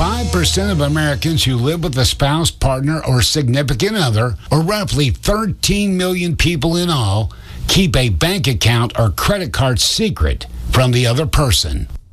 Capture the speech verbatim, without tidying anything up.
five percent of Americans who live with a spouse, partner, or significant other, or roughly thirteen million people in all, keep a bank account or credit card secret from the other person.